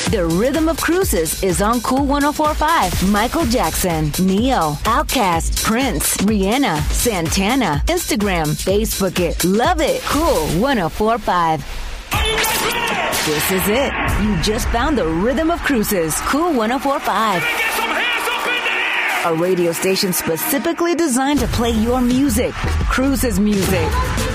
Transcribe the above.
The Rhythm of Cruises is on Cool 104.5. Michael Jackson, Neo, Outkast, Prince, Rihanna, Santana. Instagram, Facebook it. Love it. Cool 104.5. This is it. You just found the Rhythm of Cruises. Cool 104.5. A radio station specifically designed to play your music. Cruises music.